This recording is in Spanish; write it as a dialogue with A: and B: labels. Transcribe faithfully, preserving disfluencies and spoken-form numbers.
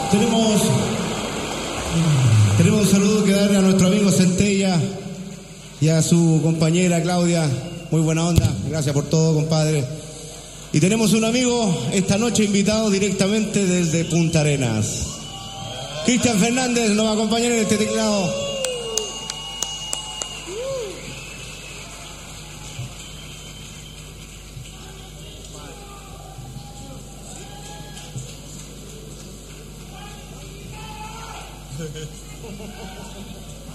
A: Tenemos, tenemos un saludo que darle a nuestro amigo Centella y a su compañera Claudia. Muy buena onda, gracias por todo, compadre. Y tenemos un amigo esta noche invitado directamente desde Punta Arenas. Cristian Fernández nos va a acompañar en este teclado.